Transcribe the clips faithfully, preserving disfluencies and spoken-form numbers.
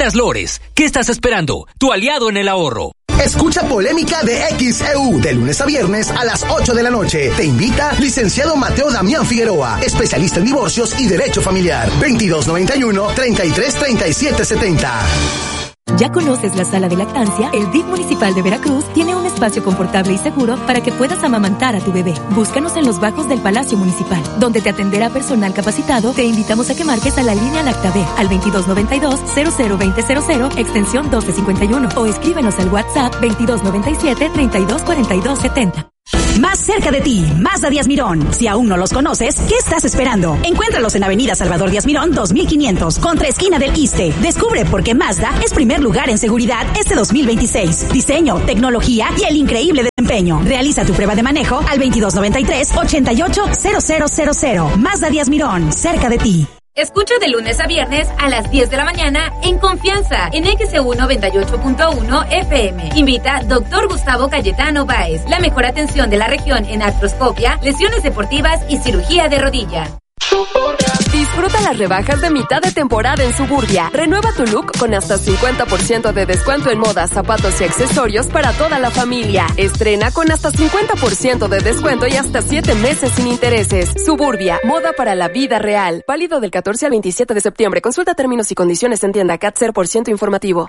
Tiendas Lores. ¿Qué estás esperando? Tu aliado en el ahorro. Escucha Polémica de X E U de lunes a viernes a las ocho de la noche. Te invita licenciado Mateo Damián Figueroa, especialista en divorcios y derecho familiar. veintidós noventa y uno, treinta y tres, treinta y siete setenta. ¿Ya conoces la sala de lactancia? El D I F municipal de Veracruz tiene un espacio confortable y seguro para que puedas amamantar a tu bebé. Búscanos en los bajos del Palacio Municipal, donde te atenderá personal capacitado. Te invitamos a que marques a la línea LactaB al veintidós noventa y dos, cero cero veinte cero cero, extensión doce cincuenta y uno, o escríbenos al WhatsApp veintidós noventa y siete, treinta y dos cuarenta y dos setenta. Más cerca de ti, Mazda Díaz Mirón. Si aún no los conoces, ¿qué estás esperando? Encuéntralos en Avenida Salvador Díaz Mirón dos mil quinientos, contra esquina del Iste. Descubre por qué Mazda es primer lugar en seguridad este dos mil veintiséis. Diseño, tecnología y el increíble desempeño. Realiza tu prueba de manejo al veintidós noventa y tres, ochenta y ocho, cero cero cero cero. Mazda Díaz Mirón, cerca de ti. Escucha de lunes a viernes a las diez de la mañana en Confianza en X E U noventa y ocho punto uno F M. Invita doctor Gustavo Cayetano Báez. La mejor atención de la región en artroscopia, lesiones deportivas y cirugía de rodilla. Disfruta las rebajas de mitad de temporada en Suburbia. Renueva tu look con hasta cincuenta por ciento de descuento en moda, zapatos y accesorios para toda la familia. Estrena con hasta cincuenta por ciento de descuento y hasta siete meses sin intereses. Suburbia, moda para la vida real. Válido del catorce al veintisiete de septiembre. Consulta términos y condiciones en tienda. C A T cero por ciento informativo.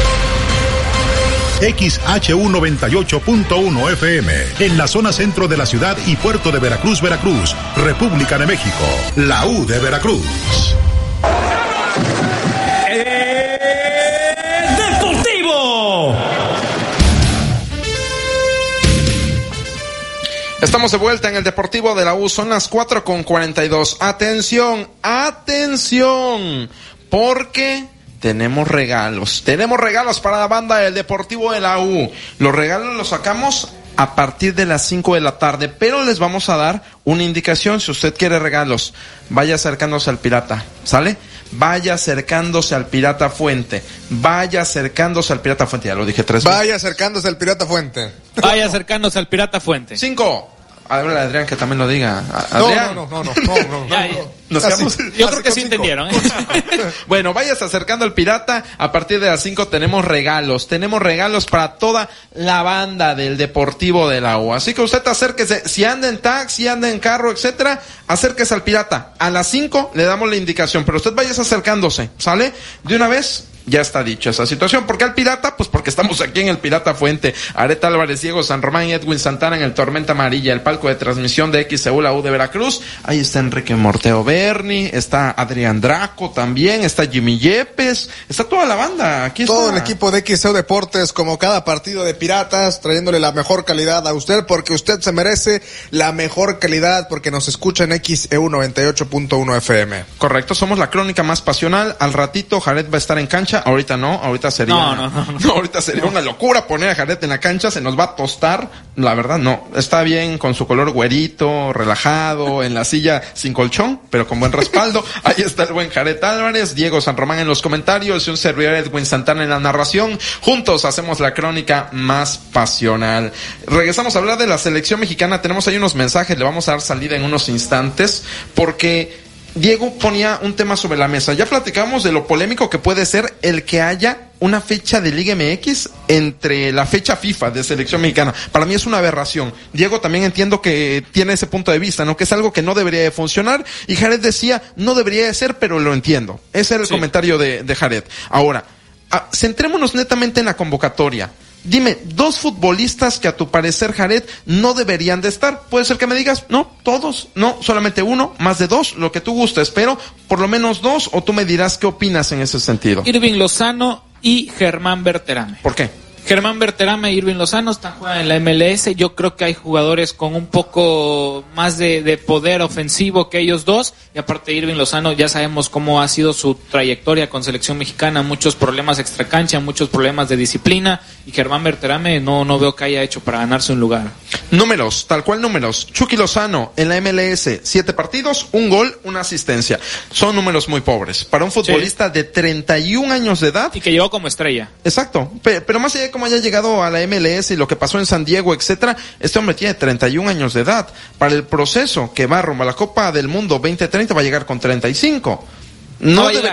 X H U noventa y ocho punto uno F M, en la zona centro de la ciudad y puerto de Veracruz, Veracruz, República de México, la U de Veracruz. Eh, ¡Deportivo! Estamos de vuelta en el Deportivo de la U, son las cuatro con cuarenta y dos. Atención, atención, porque tenemos regalos, tenemos regalos para la banda del Deportivo de la U. Los regalos los sacamos a partir de las cinco de la tarde, pero les vamos a dar una indicación. Si usted quiere regalos, vaya acercándose al Pirata, ¿sale? Vaya acercándose al Pirata Fuente, vaya acercándose al Pirata Fuente, ya lo dije tres veces. Vaya acercándose al Pirata Fuente. Vaya acercándose al Pirata Fuente. Cinco. Háblale a Adrián que también lo diga. Adrián. No, no, no, no, no, no, no, ya, ya. no. Nos Así, quedamos, yo creo que sí entendieron, ¿eh? Bueno, vayas acercando al Pirata. A partir de las cinco tenemos regalos. Tenemos regalos para toda la banda del Deportivo de la U. Así que usted acérquese. Si anda en taxi, anda en carro, etcétera, acérquese al Pirata. A las cinco le damos la indicación, pero usted vaya acercándose, ¿sale? De una vez. Ya está dicho esa situación. ¿Por qué al Pirata? Pues porque estamos aquí en el Pirata Fuente. Areta Álvarez, Diego San Román y Edwin Santana en el Tormenta Amarilla, el palco de transmisión de X E U, la U de Veracruz. Ahí está Enrique Morteo Berni, está Adrián Draco también, está Jimmy Yepes, está toda la banda. Aquí está todo el equipo de X E U Deportes, como cada partido de Piratas, trayéndole la mejor calidad a usted, porque usted se merece la mejor calidad, porque nos escucha en X E U noventa y ocho punto uno F M. Correcto, somos la crónica más pasional. Al ratito Jared va a estar en cancha. Ahorita no, ahorita sería no, no, no, no. no ahorita sería no. una locura poner a Jared en la cancha, se nos va a tostar. La verdad no, está bien con su color güerito, relajado, en la silla sin colchón, pero con buen respaldo. Ahí está el buen Jared Álvarez, Diego San Román en los comentarios y un servidor Edwin Santana en la narración. Juntos hacemos la crónica más pasional. Regresamos a hablar de la selección mexicana. Tenemos ahí unos mensajes, le vamos a dar salida en unos instantes, porque Diego ponía un tema sobre la mesa. Ya platicamos de lo polémico que puede ser el que haya una fecha de Liga M X entre la fecha FIFA de selección mexicana. Para mí es una aberración. Diego también entiendo que tiene ese punto de vista, ¿no? Que es algo que no debería de funcionar. Y Jared decía, no debería de ser, pero lo entiendo. Ese era el sí. comentario de, de Jared. Ahora, a, centrémonos netamente en la convocatoria. Dime, dos futbolistas que a tu parecer, Jared, no deberían de estar. Puede ser que me digas, no, todos, no, solamente uno, más de dos, lo que tú gustes, pero por lo menos dos, o tú me dirás qué opinas en ese sentido. Irving Lozano y Germán Berterame. ¿Por qué? Germán Berterame e Irving Lozano están jugando en la M L S. Yo creo que hay jugadores con un poco más de, de poder ofensivo que ellos dos. Y aparte Irving Lozano, ya sabemos cómo ha sido su trayectoria con selección mexicana. Muchos problemas extracancha, muchos problemas de disciplina. Y Germán Berterame no, no veo que haya hecho para ganarse un lugar. Números, tal cual números. Chucky Lozano en la M L S, siete partidos, un gol, una asistencia. Son números muy pobres. Para un futbolista sí. de treinta y un años de edad. Y que llegó como estrella. Exacto. Pero, pero más allá de cómo haya llegado a la M L S y lo que pasó en San Diego, etcétera, este hombre tiene treinta y un años de edad. Para el proceso que va rumbo a la Copa del Mundo veinte treinta va a llegar con treinta y cinco. No, no debería,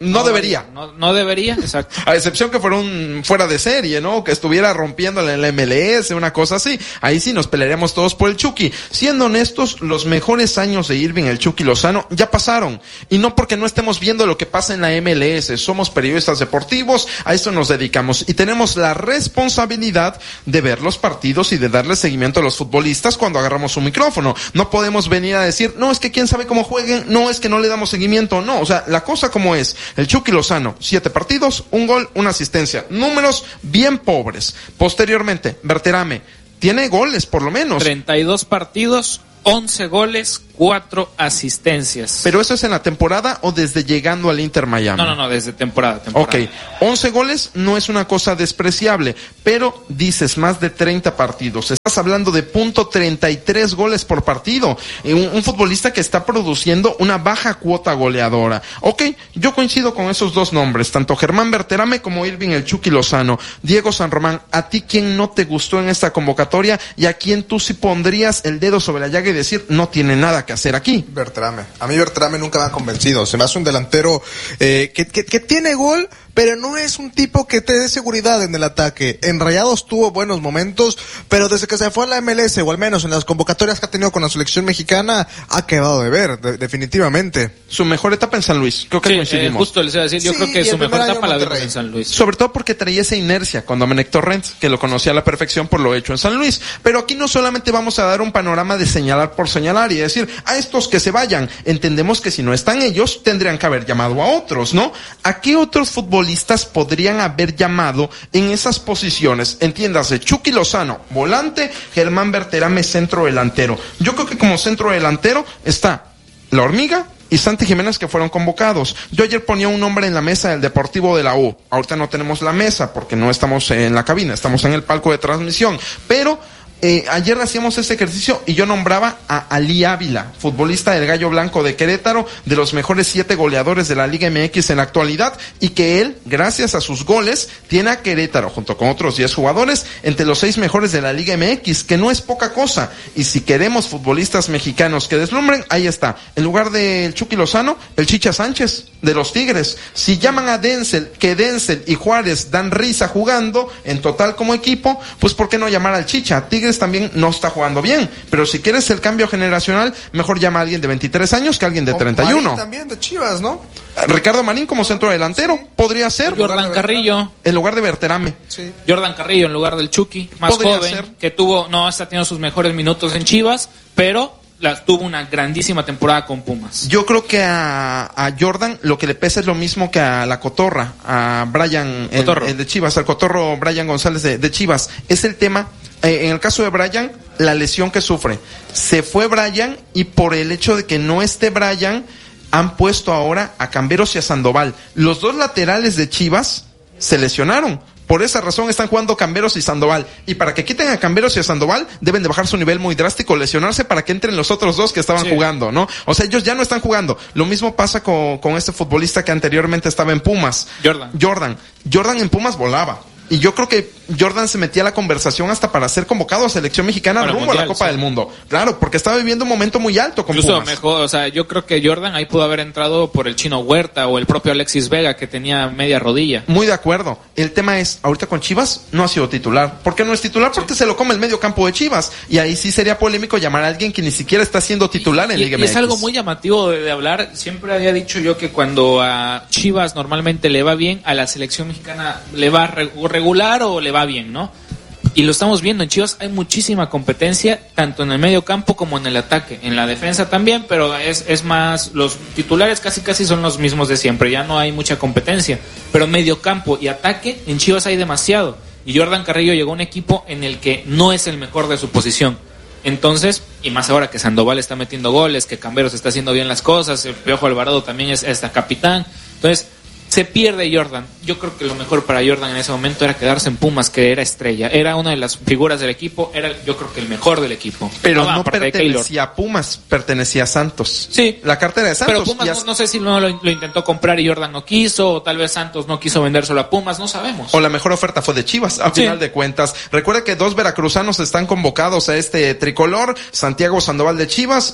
No, no debería. No, no debería, exacto. A excepción que fuera un fuera de serie, ¿no? Que estuviera rompiéndole en la M L S, una cosa así. Ahí sí nos pelearíamos todos por el Chucky. Siendo honestos, los mejores años de Irving el Chucky Lozano ya pasaron. Y no porque no estemos viendo lo que pasa en la M L S. Somos periodistas deportivos, a eso nos dedicamos. Y tenemos la responsabilidad de ver los partidos y de darle seguimiento a los futbolistas cuando agarramos un micrófono. No podemos venir a decir, no, es que quién sabe cómo jueguen, no, es que no le damos seguimiento. No, o sea, la cosa como es. El Chucky Lozano, siete partidos, un gol, una asistencia. Números bien pobres. Posteriormente, Berterame, tiene goles por lo menos. treinta y dos partidos, once goles, cuatro asistencias. ¿Pero eso es en la temporada o desde llegando al Inter Miami? No, no, no, desde temporada, temporada. Ok, once goles no es una cosa despreciable, pero dices más de treinta partidos. Estás hablando de punto treinta y tres goles por partido. Un, un futbolista que está produciendo una baja cuota goleadora. Ok, yo coincido con esos dos nombres, tanto Germán Berterame como Irving el Chucky Lozano. Diego San Román, ¿a ti quién no te gustó en esta convocatoria y a quién tú sí pondrías el dedo sobre la llaga y decir, no tiene nada que hacer aquí? Berterame. A mí Berterame nunca me ha convencido. Se me hace un delantero eh, que, que, que tiene gol, pero no es un tipo que te dé seguridad en el ataque. En Rayados tuvo buenos momentos, pero desde que se fue a la M L S, o al menos en las convocatorias que ha tenido con la selección mexicana, ha quedado de ver, de, definitivamente. Su mejor etapa en San Luis, creo que sí, coincidimos. Eh, justo les iba a decir, yo sí, creo que su mejor etapa la vimos en San Luis. Sobre todo porque traía esa inercia con Domenech Torrent, que lo conocía a la perfección por lo hecho en San Luis. Pero aquí no solamente vamos a dar un panorama de señalar por señalar y decir, a estos que se vayan. Entendemos que si no están ellos, tendrían que haber llamado a otros, ¿no? ¿A qué otros futbolistas podrían haber llamado en esas posiciones? Entiéndase, Chucky Lozano, volante, Germán Berterame, centro delantero. Yo creo que como centro delantero está La Hormiga y Santi Jiménez, que fueron convocados. Yo ayer ponía un nombre en la mesa del Deportivo de la U. Ahorita no tenemos la mesa porque no estamos en la cabina, estamos en el palco de transmisión. Pero Eh, ayer hacíamos ese ejercicio y yo nombraba a Ali Ávila, futbolista del Gallo Blanco de Querétaro, de los mejores siete goleadores de la Liga M X en la actualidad, y que él, gracias a sus goles, tiene a Querétaro, junto con otros diez jugadores, entre los seis mejores de la Liga M X, que no es poca cosa. Y si queremos futbolistas mexicanos que deslumbren, ahí está. En lugar del Chucky Lozano, el Chicha Sánchez, de los Tigres. Si llaman a Denzel, que Denzel y Juárez dan risa jugando, en total como equipo, pues ¿por qué no llamar al Chicha? Tigres también no está jugando bien, pero si quieres el cambio generacional, mejor llama a alguien de veintitrés años que a alguien de treinta y uno. Marín también de Chivas, ¿no? Ricardo Marín como centro delantero, sí, podría ser. Jordan Carrillo. En lugar de Berterame. Sí. Jordan Carrillo en lugar del Chucky, más podría joven, ser. Que tuvo, no está teniendo sus mejores minutos en Chivas, pero la, tuvo una grandísima temporada con Pumas. Yo creo que a, a Jordan lo que le pesa es lo mismo que a la Cotorra, a Brian, el, el de Chivas, al Cotorro Brian González de, de Chivas. Es el tema. Eh, en el caso de Brian, la lesión que sufre. Se fue Brian y por el hecho de que no esté Brian, han puesto ahora a Camberos y a Sandoval. Los dos laterales de Chivas se lesionaron. Por esa razón están jugando Camberos y Sandoval. Y para que quiten a Camberos y a Sandoval, deben de bajar su nivel muy drástico, lesionarse para que entren los otros dos que estaban sí. jugando, ¿no? O sea, ellos ya no están jugando. Lo mismo pasa con, con este futbolista que anteriormente estaba en Pumas. Jordan. Jordan. Jordan en Pumas volaba. Y yo creo que Jordan se metía a la conversación hasta para ser convocado a selección mexicana para rumbo mundial, a la Copa sí. del Mundo. Claro, porque estaba viviendo un momento muy alto con Incluso Pumas. mejor, o sea, yo creo que Jordan ahí pudo haber entrado por el Chino Huerta o el propio Alexis Vega, que tenía media rodilla. Muy de acuerdo. El tema es, ahorita con Chivas no ha sido titular. ¿Por qué no es titular? Porque sí. se lo come el medio campo de Chivas. Y ahí sí sería polémico llamar a alguien que ni siquiera está siendo titular y, en y, Liga y M X. Es algo muy llamativo de, de hablar. Siempre había dicho yo que cuando a Chivas normalmente le va bien, a la selección mexicana le va regular o le va bien, ¿no? Y lo estamos viendo en Chivas, hay muchísima competencia tanto en el medio campo como en el ataque, en la defensa también, pero es, es más, los titulares casi casi son los mismos de siempre, ya no hay mucha competencia, pero medio campo y ataque en Chivas hay demasiado, y Jordan Carrillo llegó a un equipo en el que no es el mejor de su posición. Entonces, y más ahora que Sandoval está metiendo goles, que Camberos está haciendo bien las cosas, el Piojo Alvarado también es, es capitán, entonces se pierde Jordan. Yo creo que lo mejor para Jordan en ese momento era quedarse en Pumas, que era estrella, era una de las figuras del equipo, era yo creo que el mejor del equipo. Pero no, no pertenecía a Pumas, pertenecía a Santos. Sí. La cartera de Santos. Pero Pumas no, no sé si no lo, lo intentó comprar y Jordan no quiso, o tal vez Santos no quiso vendérselo a Pumas, no sabemos. O la mejor oferta fue de Chivas, a sí. final de cuentas. Recuerda que dos veracruzanos están convocados a este tricolor, Santiago Sandoval de Chivas y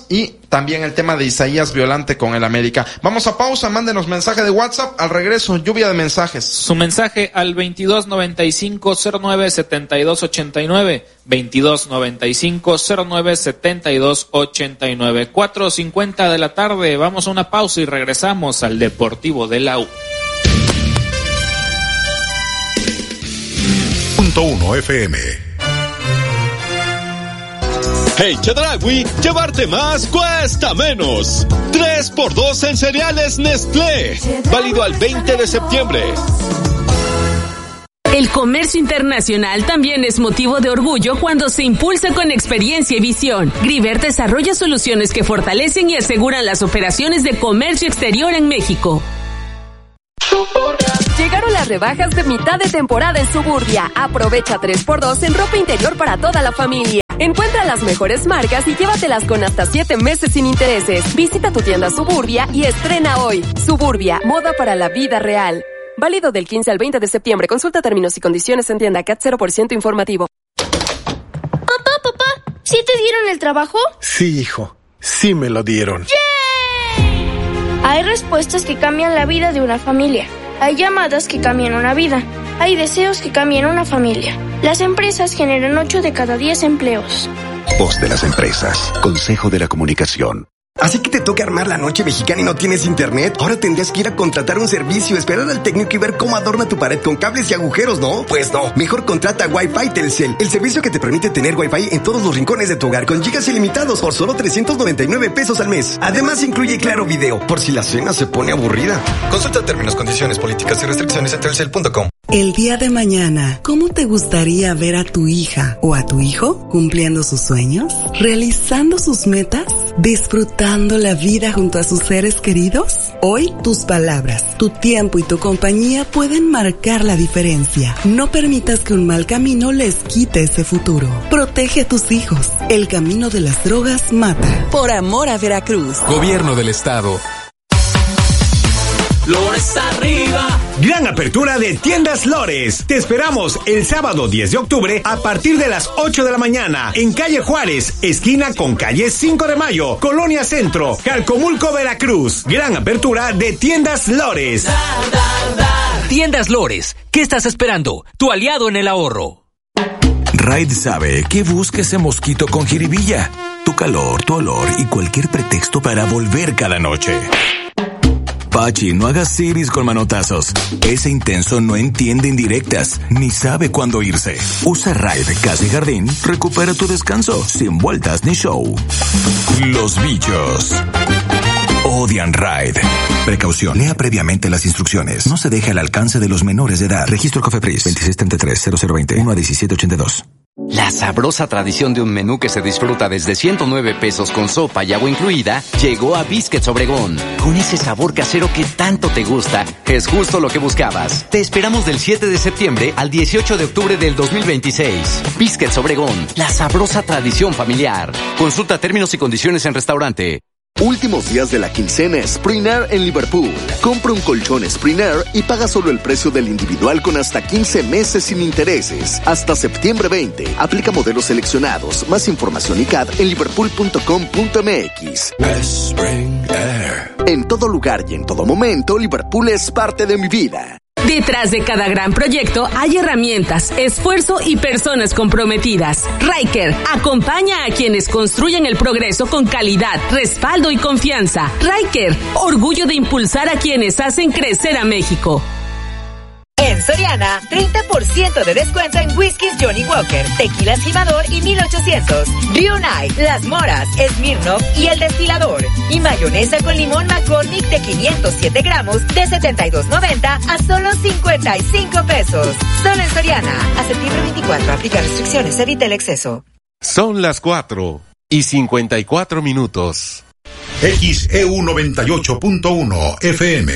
también el tema de Isaías Violante con el América. Vamos a pausa, mándenos mensaje de WhatsApp. Al regreso, lluvia de mensajes. Su mensaje al veintidós noventa y cinco cero nueve setenta y dos ochenta y nueve, veintidós noventa y cinco cero nueve setenta y dos ochenta y nueve. cuatro cincuenta de la tarde, vamos a una pausa y regresamos al Deportivo de la U. Punto uno F M. Hey Chedraui, llevarte más cuesta menos. tres por dos en cereales Nestlé. Válido al veinte de septiembre. El comercio internacional también es motivo de orgullo cuando se impulsa con experiencia y visión. Griver desarrolla soluciones que fortalecen y aseguran las operaciones de comercio exterior en México. Llegaron las rebajas de mitad de temporada en Suburbia. Aprovecha tres por dos en ropa interior para toda la familia. Encuentra las mejores marcas y llévatelas con hasta siete meses sin intereses. Visita tu tienda Suburbia y estrena hoy. Suburbia, moda para la vida real. Válido del quince al veinte de septiembre. Consulta términos y condiciones en tienda. C A T cero por ciento informativo. Papá, papá, ¿sí te dieron el trabajo? Sí, hijo. Sí me lo dieron. ¡Yay! Hay respuestas que cambian la vida de una familia. Hay llamadas que cambian una vida. Hay deseos que cambian una familia. Las empresas generan ocho de cada diez empleos. Voz de las empresas. Consejo de la Comunicación. ¿Así que te toca armar la noche mexicana y no tienes internet? Ahora tendrías que ir a contratar un servicio, esperar al técnico y ver cómo adorna tu pared con cables y agujeros, ¿no? Pues no. Mejor contrata Wi-Fi Telcel, el servicio que te permite tener Wi-Fi en todos los rincones de tu hogar con gigas ilimitados por solo trescientos noventa y nueve pesos al mes. Además incluye Claro Video, por si la cena se pone aburrida. Consulta términos, condiciones, políticas y restricciones en telcel punto com. El día de mañana, ¿cómo te gustaría ver a tu hija o a tu hijo cumpliendo sus sueños? ¿Realizando sus metas? ¿Disfrutando la vida junto a sus seres queridos? Hoy, tus palabras, tu tiempo y tu compañía pueden marcar la diferencia. No permitas que un mal camino les quite ese futuro. Protege a tus hijos. El camino de las drogas mata. Por amor a Veracruz. Gobierno del Estado. Lores arriba. Gran apertura de Tiendas Lores. Te esperamos el sábado diez de octubre a partir de las ocho de la mañana en calle Juárez, esquina con calle cinco de mayo, Colonia Centro, Calcomulco, Veracruz. Gran apertura de Tiendas Lores. Da, da, da. Tiendas Lores. ¿Qué estás esperando? Tu aliado en el ahorro. Raid sabe que busca ese mosquito con jiribilla. Tu calor, tu olor y cualquier pretexto para volver cada noche. Pachi, no hagas ciris con manotazos. Ese intenso no entiende indirectas, ni sabe cuándo irse. Usa Raid Casa y Jardín, recupera tu descanso, sin vueltas ni show. Los bichos odian Raid. Precaución, lea previamente las instrucciones. No se deje al alcance de los menores de edad. Registro Cofepris veintiséis treinta y tres cero cero veinte uno a diecisiete ochenta y dos. La sabrosa tradición de un menú que se disfruta desde ciento nueve pesos con sopa y agua incluida llegó a Biscuits Obregón. Con ese sabor casero que tanto te gusta, es justo lo que buscabas. Te esperamos del siete de septiembre al dieciocho de octubre del dos mil veintiséis. Biscuits Obregón, la sabrosa tradición familiar. Consulta términos y condiciones en restaurante. Últimos días de la quincena Sprinair en Liverpool. Compra un colchón Sprinair y paga solo el precio del individual con hasta quince meses sin intereses. Hasta septiembre veinte. Aplica modelos seleccionados. Más información y C A D en liverpool punto com punto m x. Sprinair. En todo lugar y en todo momento, Liverpool es parte de mi vida. Detrás de cada gran proyecto hay herramientas, esfuerzo y personas comprometidas. Ryker acompaña a quienes construyen el progreso con calidad, respaldo y confianza. Ryker, orgullo de impulsar a quienes hacen crecer a México. En Soriana, treinta por ciento de descuento en whiskies Johnny Walker, tequilas Jimador y mil ochocientos, Blue Night, Las Moras, Smirnoff y El Destilador. Y mayonesa con limón McCormick de quinientos siete gramos de setenta y dos noventa a solo cincuenta y cinco pesos. Solo en Soriana. A septiembre veinticuatro. Aplica restricciones. Evita el exceso. Son las cuatro y cincuenta y cuatro minutos. X E U noventa y ocho punto uno F M.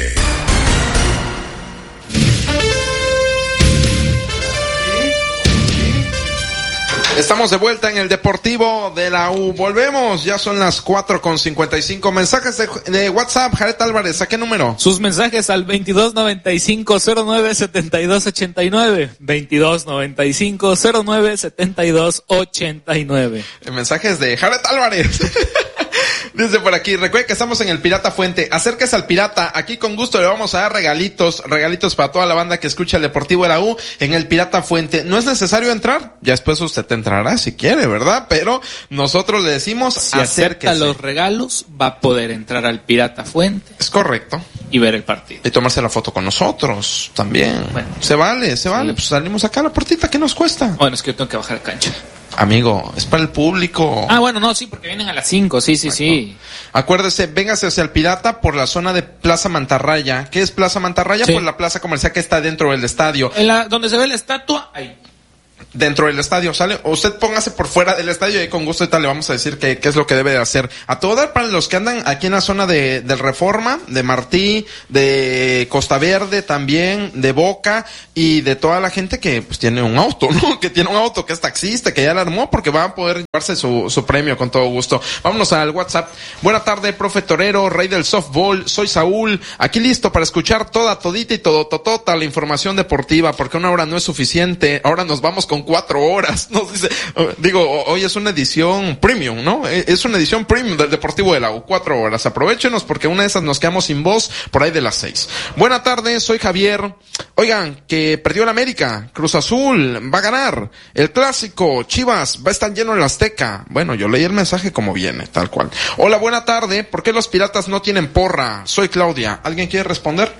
Estamos de vuelta en el Deportivo de la U. Volvemos, ya son las cuatro con cincuenta y cinco. Mensajes de, de WhatsApp, Jared Álvarez, ¿a qué número? Sus mensajes al veintidós noventa y cinco cero nueve setenta y dos ochenta y nueve. veintidós noventa y cinco cero nueve setenta y dos ochenta y nueve. Mensajes de Jared Álvarez. Dice por aquí, recuerde que estamos en el Pirata Fuente. Acérquese al Pirata. Aquí con gusto le vamos a dar regalitos, regalitos para toda la banda que escucha el Deportivo de la U en el Pirata Fuente. No es necesario entrar. Ya después usted entrará si quiere, ¿verdad? Pero nosotros le decimos, si acérquese. acepta los regalos, va a poder entrar al Pirata Fuente. Es correcto. Y ver el partido. Y tomarse la foto con nosotros también. Bueno, se vale, se vale. Sí. Pues salimos acá a la puertita, ¿qué nos cuesta? Bueno, es que yo tengo que bajar a cancha. Amigo, es para el público. Ah, bueno, no, sí, porque vienen a las cinco, sí, sí, Exacto. sí. Acuérdese, véngase hacia el Pirata por la zona de Plaza Mantarraya. ¿Qué es Plaza Mantarraya? Sí. Pues la plaza comercial que está dentro del estadio. En la, donde se ve la estatua, ahí. Dentro del estadio, ¿sale? O usted póngase por fuera del estadio y con gusto y tal le vamos a decir qué, qué es lo que debe de hacer. A todo dar para los que andan aquí en la zona de, del Reforma, de Martí, de Costa Verde también, de Boca y de toda la gente que pues tiene un auto, ¿no? Que tiene un auto, que es taxista, que ya la armó porque va a poder llevarse su, su premio con todo gusto. Vámonos al WhatsApp. Buena tarde, profe Torero, rey del softball, soy Saúl, aquí listo para escuchar toda, todita y todo, totota la información deportiva porque una hora no es suficiente. Ahora nos vamos con cuatro horas, nos dice, digo, hoy es una edición premium, ¿no? Es una edición premium del Deportivo de la U, cuatro horas, aprovéchenos porque una de esas nos quedamos sin voz por ahí de las seis. Buena tarde, soy Javier, oigan, que perdió el América, Cruz Azul va a ganar, el clásico, Chivas va a estar lleno el Azteca. Bueno, yo leí el mensaje como viene, tal cual. Hola, buena tarde, ¿por qué los Piratas no tienen porra? Soy Claudia, ¿alguien quiere responder?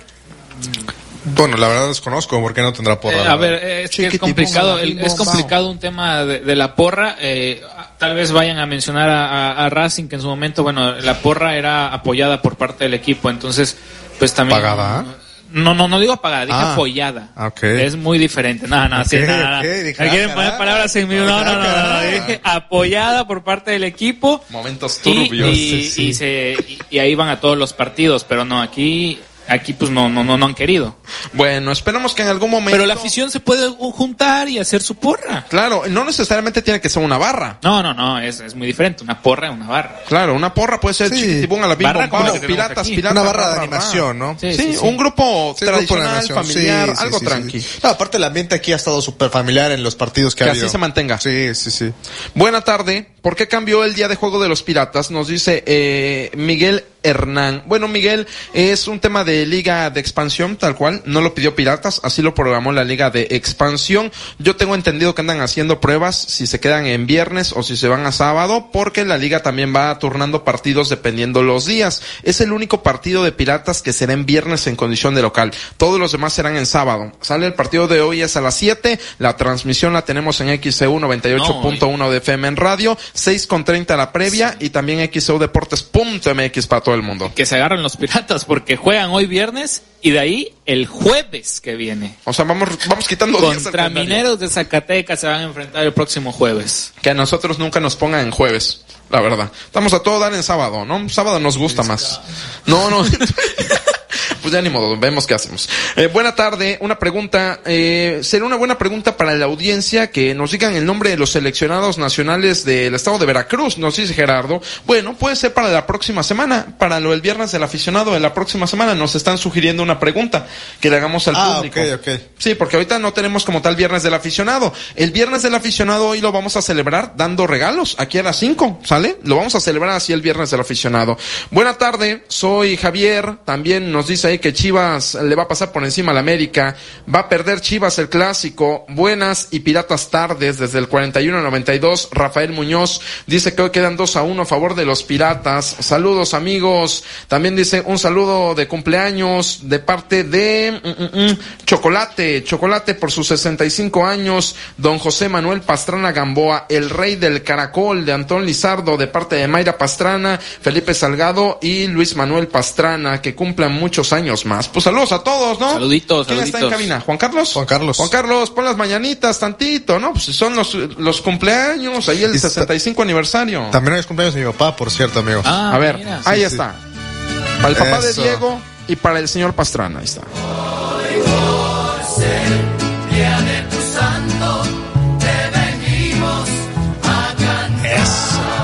Bueno, la verdad desconozco, ¿por qué no tendrá porra? Eh, a ver, es, que es complicado, el, es complicado un tema de, de la porra, eh, tal vez vayan a mencionar a, a, a Racing, que en su momento, bueno, la porra era apoyada por parte del equipo, entonces, pues también... ¿Pagada? No, no, no digo apagada, dije ah, apoyada. Okay. Es muy diferente. No, no, okay, sí, nada, okay, dije, quieren ah, poner palabras en mi... No, no, no, no, no, dije apoyada por parte del equipo. Momentos turbios. Y, y, sí, sí. y, se, y, y ahí van a todos los partidos, pero no, aquí... Aquí pues no, no, no, no han querido. Bueno, esperamos que en algún momento... Pero la afición se puede juntar y hacer su porra. Claro, no necesariamente tiene que ser una barra. No, no, no, es, es muy diferente. Una porra es una barra. Claro, una porra puede ser sí. chiquitibón a la bimbo, no, piratas, piratas. Una barra de animación, ¿no? Sí, sí, sí, sí. Un grupo sí, tradicional, grupo familiar, sí, sí, algo sí, tranqui. Sí, sí. No, aparte el ambiente aquí ha estado súper familiar en los partidos que, que ha habido. Que así se mantenga. Sí, sí, sí. Buena tarde. ¿Por qué cambió el día de juego de los Piratas? Nos dice eh, Miguel Hernán. Bueno, Miguel, es un tema de liga de expansión, tal cual. No lo pidió Piratas, así lo programó la liga de expansión. Yo tengo entendido que andan haciendo pruebas si se quedan en viernes o si se van a sábado, porque la liga también va turnando partidos dependiendo los días. Es el único partido de Piratas que será en viernes en condición de local. Todos los demás serán en sábado. Sale el partido de hoy, es a las siete. La transmisión la tenemos en X C U noventa y ocho punto uno de F M en radio. seis con treinta la previa y también X C U Deportes punto M X para todo el mundo. Que se agarran los Piratas porque juegan hoy viernes y de ahí el jueves que viene. O sea, vamos vamos quitando días. Contra Mineros de Zacatecas se van a enfrentar el próximo jueves. Que a nosotros nunca nos pongan en jueves, la verdad. Estamos a todo dar en sábado, ¿no? Sábado nos gusta más. No, no. Pues ya ni modo, vemos qué hacemos. Eh, buena tarde, una pregunta, eh, será una buena pregunta para la audiencia que nos digan el nombre de los seleccionados nacionales del estado de Veracruz, nos dice Gerardo. Bueno, puede ser para la próxima semana, para lo del viernes del aficionado de la próxima semana, nos están sugiriendo una pregunta que le hagamos al ah, público. Ok, ok. Sí, porque ahorita no tenemos como tal viernes del aficionado. El viernes del aficionado hoy lo vamos a celebrar dando regalos, aquí a las cinco, ¿sale? Lo vamos a celebrar así el viernes del aficionado. Buena tarde, soy Javier, también nos dice ahí que Chivas le va a pasar por encima a la América, va a perder Chivas el clásico. Buenas y Piratas tardes desde el cuarenta y uno noventa y dos. Rafael Muñoz dice que hoy quedan dos a uno a favor de los Piratas. Saludos amigos, también dice un saludo de cumpleaños de parte de mm, mm, mm, Chocolate, Chocolate por sus sesenta y cinco años, don José Manuel Pastrana Gamboa, el rey del caracol, de Antón Lizardo, de parte de Mayra Pastrana, Felipe Salgado y Luis Manuel Pastrana, que cumplan muchos años más. Pues saludos a todos, ¿no? Saluditos, ¿Quién saluditos. está en cabina? ¿Juan Carlos? Juan Carlos. Juan Carlos, pon las mañanitas tantito, ¿no? Pues son los, los cumpleaños, ahí el sesenta y cinco aniversario. También es cumpleaños de mi papá, por cierto, amigos. Ah, a ver, mira. ahí sí, está. Sí. Para el papá Eso. de Diego y para el señor Pastrana, ahí está. Hoy por ser día de tu santo, te venimos a cantar. Eso.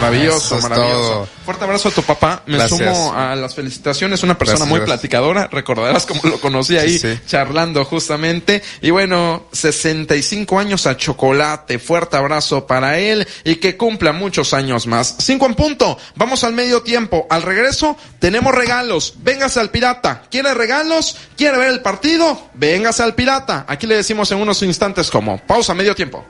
Maravilloso, Eso es maravilloso. todo. Fuerte abrazo a tu papá. Me Gracias. sumo a las felicitaciones. Una persona Gracias, muy gracias. platicadora. Recordarás cómo lo conocí ahí, Sí, sí. charlando justamente. Y bueno, sesenta y cinco años a chocolate. Fuerte abrazo para él y que cumpla muchos años más. Cinco en punto. Vamos al medio tiempo. Al regreso tenemos regalos. Véngase al Pirata. ¿Quiere regalos? ¿Quiere ver el partido? Véngase al Pirata. Aquí le decimos en unos instantes cómo. Pausa, medio tiempo.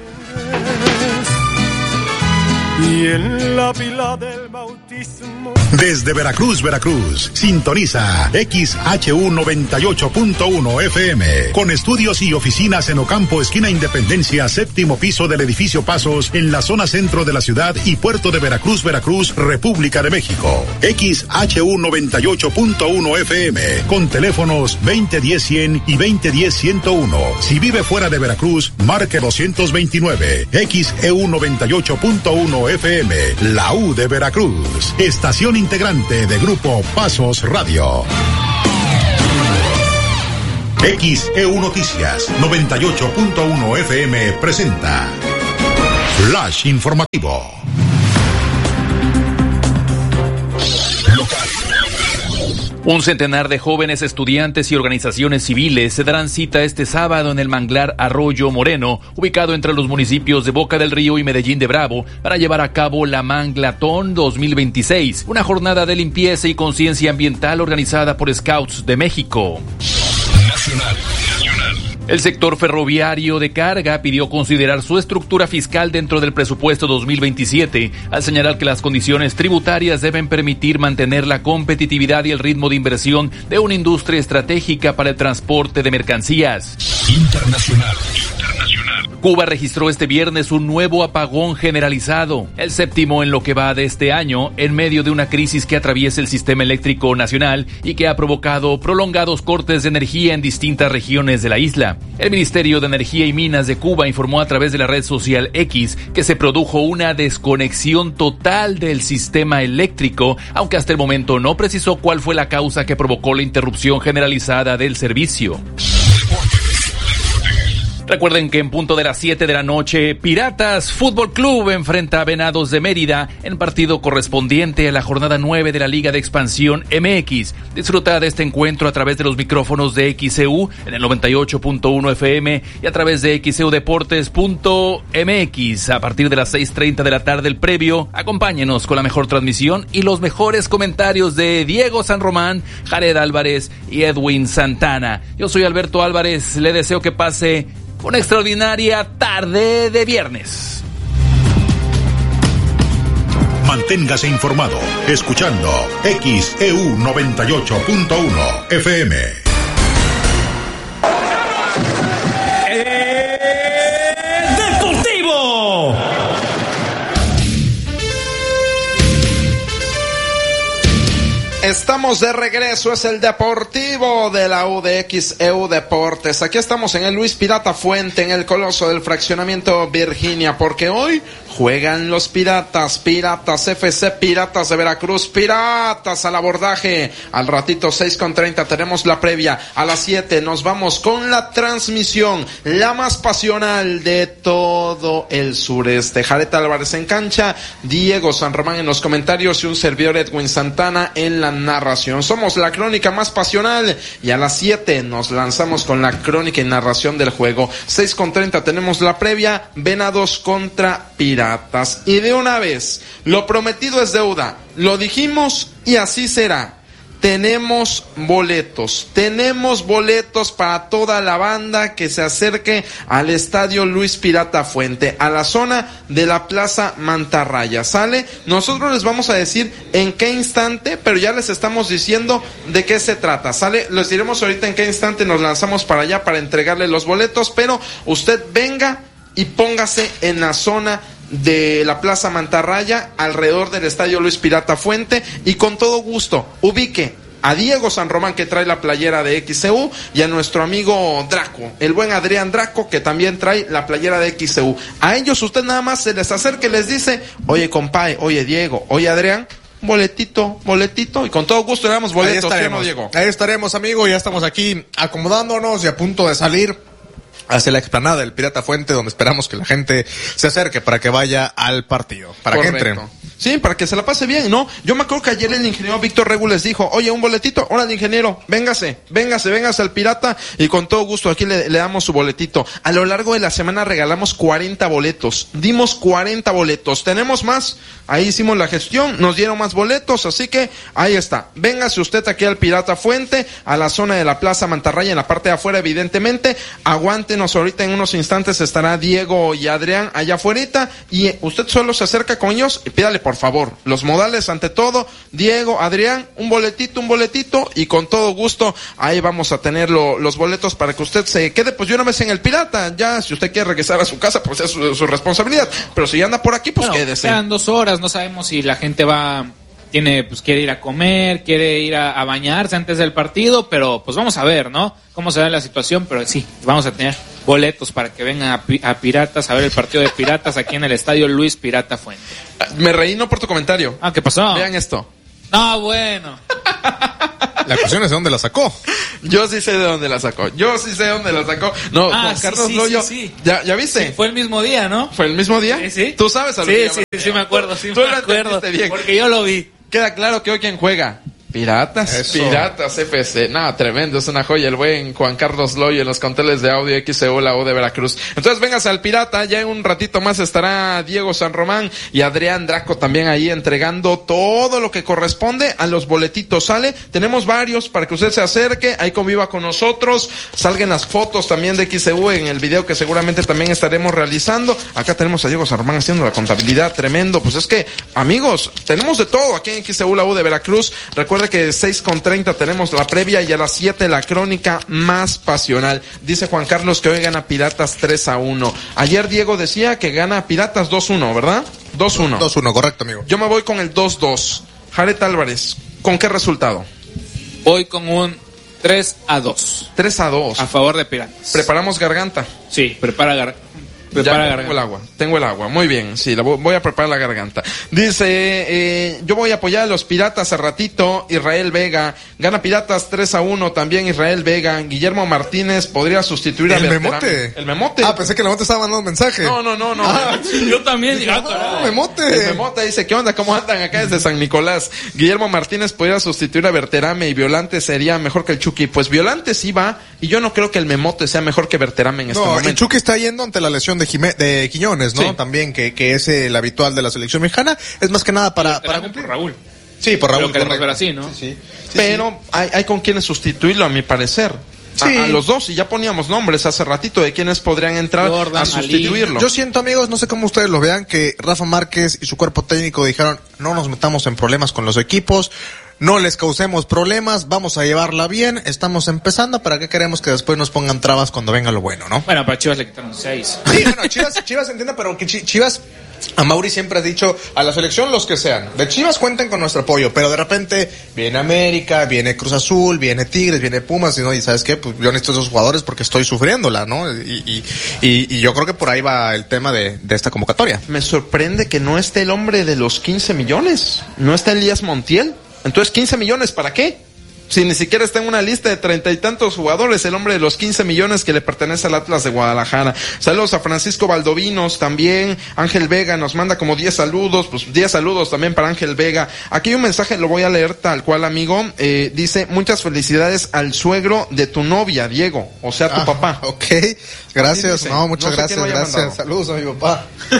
Y en la pila del bautismo. Desde Veracruz, Veracruz, sintoniza X H U noventa y ocho punto uno F M, con estudios y oficinas en Ocampo, esquina Independencia, séptimo piso del edificio Pasos, en la zona centro de la ciudad y puerto de Veracruz, Veracruz, República de México. X H U noventa y ocho punto uno F M, con teléfonos veinte diez cien y veinte diez ciento uno. Si vive fuera de Veracruz, marque doscientos veintinueve. X E U noventa y ocho punto uno F M, la U de Veracruz. Estación integrante de Grupo Pasos Radio. X E U Noticias noventa y ocho punto uno F M presenta Flash Informativo. Un centenar de jóvenes estudiantes y organizaciones civiles se darán cita este sábado en el manglar Arroyo Moreno, ubicado entre los municipios de Boca del Río y Medellín de Bravo, para llevar a cabo la Manglatón dos mil veintiséis, una jornada de limpieza y conciencia ambiental organizada por Scouts de México. Nacional. El sector ferroviario de carga pidió considerar su estructura fiscal dentro del presupuesto dos mil veintisiete, al señalar que las condiciones tributarias deben permitir mantener la competitividad y el ritmo de inversión de una industria estratégica para el transporte de mercancías. Internacional. Cuba registró este viernes un nuevo apagón generalizado, el séptimo en lo que va de este año, en medio de una crisis que atraviesa el sistema eléctrico nacional y que ha provocado prolongados cortes de energía en distintas regiones de la isla. El Ministerio de Energía y Minas de Cuba informó a través de la red social X que se produjo una desconexión total del sistema eléctrico, aunque hasta el momento no precisó cuál fue la causa que provocó la interrupción generalizada del servicio. Recuerden que en punto de las siete de la noche, Piratas Fútbol Club enfrenta a Venados de Mérida en partido correspondiente a la jornada nueve de la Liga de Expansión M X. Disfruta de este encuentro a través de los micrófonos de X E U en el noventa y ocho punto uno F M y a través de X E U Deportes punto M X. A partir de las seis treinta de la tarde el previo, acompáñenos con la mejor transmisión y los mejores comentarios de Diego San Román, Jared Álvarez y Edwin Santana. Yo soy Alberto Álvarez, le deseo que pase una extraordinaria tarde de viernes. Manténgase informado, escuchando X E U noventa y ocho punto uno F M. Deportivo. Estamos de regreso, es el Deportivo de la U de X E U Deportes. Aquí estamos en el Luis Pirata Fuente, en el Coloso del Fraccionamiento Virginia, porque hoy juegan los Piratas, Piratas F C, Piratas de Veracruz, Piratas al abordaje. Al ratito, seis con treinta, tenemos la previa. A las siete nos vamos con la transmisión, la más pasional de todo el sureste. Jared Álvarez en cancha, Diego San Román en los comentarios y un servidor Edwin Santana en la narración. Somos la crónica más pasional y a las siete nos lanzamos con la crónica y narración del juego. seis con treinta tenemos la previa, Venados contra Piratas. Y de una vez, lo prometido es deuda, lo dijimos y así será. Tenemos boletos, tenemos boletos para toda la banda que se acerque al Estadio Luis Pirata Fuente, a la zona de la Plaza Mantarraya, ¿sale? Nosotros les vamos a decir en qué instante, pero ya les estamos diciendo de qué se trata, ¿sale? Les diremos ahorita en qué instante nos lanzamos para allá para entregarle los boletos, pero usted venga y póngase en la zona de la Plaza Mantarraya, alrededor del Estadio Luis Pirata Fuente, y con todo gusto ubique a Diego San Román, que trae la playera de X E U, y a nuestro amigo Draco, el buen Adrián Draco, que también trae la playera de X E U. A ellos usted nada más se les acerca y les dice: oye compadre, oye Diego, oye Adrián, boletito, boletito, y con todo gusto le damos boletos. Ahí estaremos, ¿sí, no, Diego? Ahí estaremos, amigo, ya estamos aquí acomodándonos y a punto de salir hacia la explanada del Pirata Fuente, donde esperamos que la gente se acerque para que vaya al partido, para Correcto. que entren. Sí, para que se la pase bien, ¿no? Yo me acuerdo que ayer el ingeniero Víctor Regu les dijo, oye, un boletito, órale ingeniero, véngase, véngase, véngase al Pirata, y con todo gusto aquí le, le damos su boletito. A lo largo de la semana regalamos cuarenta boletos, dimos cuarenta boletos, tenemos más, ahí hicimos la gestión, nos dieron más boletos, así que ahí está, véngase usted aquí al Pirata Fuente, a la zona de la Plaza Mantarraya, en la parte de afuera evidentemente, aguántenos ahorita, en unos instantes estará Diego y Adrián allá afuera, y usted solo se acerca con ellos y pídale por favor, los modales ante todo, Diego, Adrián, un boletito, un boletito, y con todo gusto, ahí vamos a tener lo, los boletos para que usted se quede, pues yo una vez en el Pirata, ya, si usted quiere regresar a su casa, pues es su, su responsabilidad, pero si anda por aquí, pues bueno, quédese. Quedan dos horas, no sabemos si la gente va, tiene, pues quiere ir a comer, quiere ir a, a bañarse antes del partido, pero pues vamos a ver, ¿no? Cómo se da la situación, pero sí, vamos a tener boletos para que vengan a, a Piratas a ver el partido de Piratas aquí en el estadio Luis Pirata Fuente. Me reí no por tu comentario. Ah, ¿qué pasó? Vean esto. No, bueno. La cuestión es de dónde la sacó. Yo sí sé de dónde la sacó. Yo sí sé de dónde la sacó. No, ah, Juan sí, Carlos sí, Loyo. Sí, sí. ¿Ya, ¿Ya viste? Sí, fue el mismo día, ¿no? ¿Fue el mismo día? Sí, sí. ¿Tú sabes algo? Sí, sí, sí, sí me acuerdo. Sí, Tú me lo acuerdo. Bien. Porque yo lo vi. Queda claro que hoy quien juega. Piratas, Eso. Piratas F C, nada, tremendo, es una joya el buen Juan Carlos Loyo en los controles de audio X C U, la U de Veracruz. Entonces véngase al Pirata, ya en un ratito más estará Diego San Román y Adrián Draco también ahí entregando todo lo que corresponde a los boletitos, ¿sale? Tenemos varios para que usted se acerque, ahí conviva con nosotros, salgan las fotos también de X C U en el video que seguramente también estaremos realizando. Acá tenemos a Diego San Román haciendo la contabilidad, tremendo, pues es que, amigos, tenemos de todo aquí en X C U, la U de Veracruz. Recuerda que seis con treinta tenemos la previa y a las siete la crónica más pasional. Dice Juan Carlos que hoy gana Piratas tres a uno. Ayer Diego decía que gana Piratas dos uno, ¿verdad? dos uno. dos uno, correcto, amigo. Yo me voy con el dos dos. Jared Álvarez, ¿con qué resultado? Voy con un tres a dos. tres a dos. A favor de Piratas. ¿Preparamos garganta? Sí, prepara garganta. Prepara ya, tengo el agua, tengo el agua, muy bien, sí, la voy a preparar la garganta. Dice, eh, yo voy a apoyar a los Piratas a ratito, Israel Vega, gana Piratas tres a uno también Israel Vega, Guillermo Martínez podría sustituir a ¿El Berterame. Memote? El Memote. Ah, pensé que el Memote estaba mandando un mensaje. No, no, no, no. Ah, yo también. Ah, no, Memote. El Memote dice, ¿qué onda? ¿Cómo andan acá desde San Nicolás? Guillermo Martínez podría sustituir a Berterame y Violante sería mejor que el Chucky. Pues Violante sí va, y yo no creo que el Memote sea mejor que Berterame en este no, momento. El Chucky está yendo ante la lesión de, Jimé, de Quiñones. ¿no? Sí. También que, que es el habitual de la selección mexicana, es más que nada para, para cumplir. Por Raúl. Sí, por Raúl. Lo queremos ver así, ¿no? Sí, sí. Sí, pero sí. Hay, hay con quienes sustituirlo, a mi parecer. Sí. A, a los dos, y ya poníamos nombres hace ratito de quienes podrían entrar Jordan, a sustituirlo. Ali. Yo siento, amigos, no sé cómo ustedes lo vean, que Rafa Márquez y su cuerpo técnico dijeron, no nos metamos en problemas con los equipos, no les causemos problemas, vamos a llevarla bien, estamos empezando, ¿para qué queremos que después nos pongan trabas cuando venga lo bueno, no? Bueno, para Chivas le quitaron seis. Sí, bueno, Chivas, Chivas entiende, pero que Chivas... A Mauri siempre ha dicho, a la selección los que sean, de Chivas cuenten con nuestro apoyo, pero de repente viene América, viene Cruz Azul, viene Tigres, viene Pumas, y no, y ¿sabes qué? Pues yo necesito esos jugadores porque estoy sufriéndola, ¿no? Y, y, y, y yo creo que por ahí va el tema de, de esta convocatoria. Me sorprende que no esté el hombre de los quince millones, no está Elías Montiel. Entonces, ¿quince millones para qué? Si ni siquiera está en una lista de treinta y tantos jugadores, el hombre de los quince millones que le pertenece al Atlas de Guadalajara. Saludos a Francisco Valdovinos también. Ángel Vega nos manda como diez saludos, pues diez saludos también para Ángel Vega. Aquí hay un mensaje, lo voy a leer tal cual, amigo. Eh, dice, muchas felicidades al suegro de tu novia, Diego, o sea, tu ah, papá. Ok, gracias, dice, no, muchas no gracias, gracias. Mandado. Saludos a mi papá.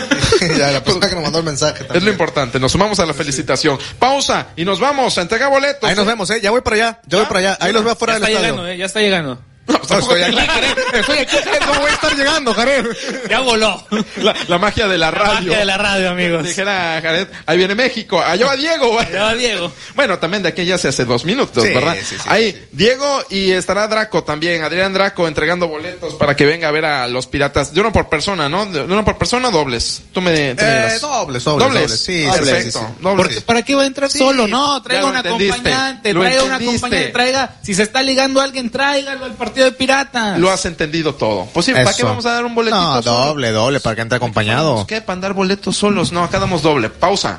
Ya, la persona que nos mandó el mensaje también. Es lo importante, nos sumamos a la felicitación. Pausa y nos vamos a entregar boletos. Ahí nos vemos, eh, ya voy para allá. Yo voy para allá, ahí los veo afuera del estadio. Ya está llegando, eh, ya está llegando. No, no estoy aquí, Jared. Estoy aquí, Jared. ¿Cómo voy a estar llegando, Jared? Ya voló. La, la magia de la radio. La magia de la radio, amigos. Dijera Jared, ahí viene México. Allá va Diego. Allá va Diego. Bueno, también de aquí ya se hace dos minutos, sí, ¿verdad? Sí, sí, ahí, sí. Diego y estará Draco también. Adrián Draco entregando boletos para que venga a ver a los Piratas. De uno por persona, ¿no? De uno por persona, dobles. Tú me, tú me eh, dobles, dobles, dobles. Dobles, sí. Perfecto. Sí, sí. Dobles. Porque, ¿para qué va a entrar sí, solo? No, traiga un acompañante. Lo traiga entendiste. un acompañante. Traiga, si se está ligando a alguien, tráigalo al partido de Piratas. Lo has entendido todo. Pues sí, ¿para Eso. qué vamos a dar un boletito No, solo? doble, doble, para que entre acompañado. ¿Qué? ¿Para dar boletos solos? No, acá damos doble. Pausa.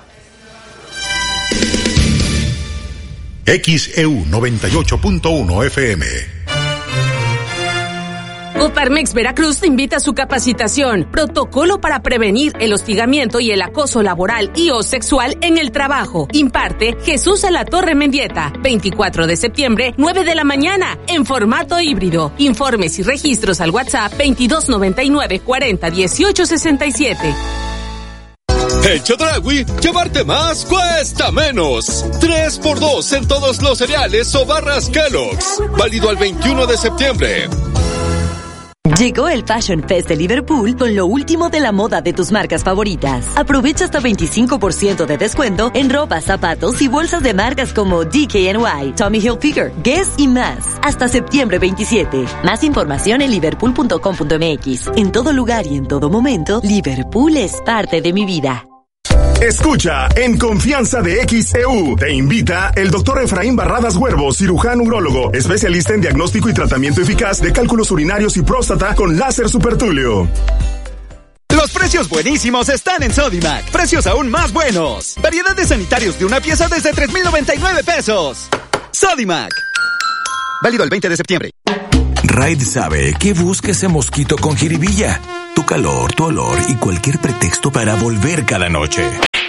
X E U noventa y ocho punto uno F M. Coparmex Veracruz te invita a su capacitación, protocolo para prevenir el hostigamiento y el acoso laboral y o sexual en el trabajo. Imparte Jesús a la Torre Mendieta, veinticuatro de septiembre, nueve de la mañana, en formato híbrido. Informes y registros al WhatsApp veintidós noventa y nueve cuarenta dieciocho sesenta y siete. En Chedraui, llevarte más cuesta menos. tres por dos en todos los cereales o barras Kellogg's. Válido al veintiuno de septiembre. Llegó el Fashion Fest de Liverpool con lo último de la moda de tus marcas favoritas. Aprovecha hasta veinticinco por ciento de descuento en ropa, zapatos y bolsas de marcas como D K N Y, Tommy Hilfiger, Guess y más. Hasta septiembre veintisiete. Más información en liverpool punto com punto m x. En todo lugar y en todo momento, Liverpool es parte de mi vida. Escucha En Confianza de X E U. Te invita el doctor Efraín Barradas Huervo, cirujano urólogo, especialista en diagnóstico y tratamiento eficaz de cálculos urinarios y próstata con láser supertulio. Los precios buenísimos están en Sodimac. Precios aún más buenos. Variedad de sanitarios de una pieza desde tres mil noventa y nueve pesos. Sodimac. Válido el veinte de septiembre. Raid sabe que busca ese mosquito con jiribilla. Tu calor, tu olor y cualquier pretexto para volver cada noche.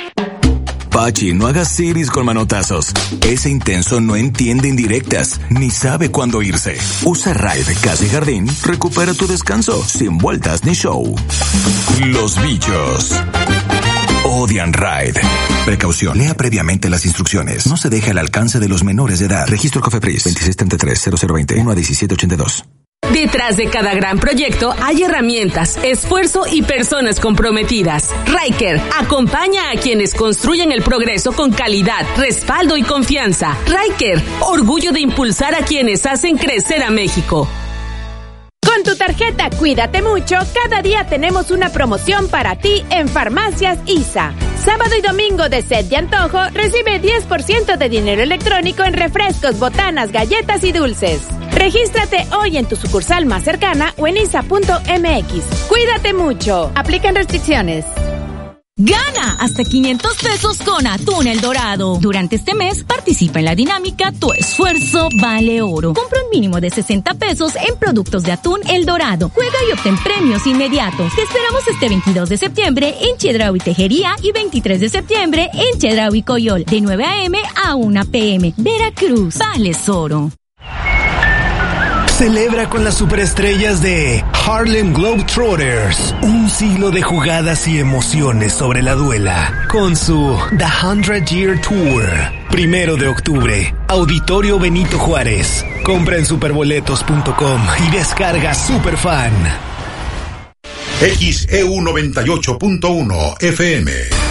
Pachi, no hagas iris con manotazos. Ese intenso no entiende indirectas, ni sabe cuándo irse. Usa Raid Casa y Jardín, recupera tu descanso, sin vueltas ni show. Los bichos odian Raid. Precaución, lea previamente las instrucciones. No se deje al alcance de los menores de edad. Registro COFEPRIS veintiséis treinta y tres cero cero veinte uno a diecisiete ochenta y dos. Detrás de cada gran proyecto hay herramientas, esfuerzo y personas comprometidas. Riker acompaña a quienes construyen el progreso con calidad, respaldo y confianza. Riker, orgullo de impulsar a quienes hacen crecer a México. Con tu tarjeta Cuídate Mucho, cada día tenemos una promoción para ti en Farmacias I S A. Sábado y domingo de sed y antojo, recibe diez por ciento de dinero electrónico en refrescos, botanas, galletas y dulces. Regístrate hoy en tu sucursal más cercana o en isa punto m x. Cuídate mucho. Aplican restricciones. Gana hasta quinientos pesos con Atún El Dorado. Durante este mes, participa en la dinámica Tu Esfuerzo Vale Oro. Compra un mínimo de sesenta pesos en productos de Atún El Dorado. Juega y obtén premios inmediatos. Te esperamos este veintidós de septiembre en Chedraui Tejería y veintitrés de septiembre en Chedraui Coyol, de nueve a eme a una pe eme. Veracruz, vales oro. Celebra con las superestrellas de Harlem Globetrotters, un siglo de jugadas y emociones sobre la duela, con su The Hundred Year Tour. Primero de octubre, Auditorio Benito Juárez. Compra en superboletos punto com y descarga Superfan. X E U noventa y ocho punto uno F M.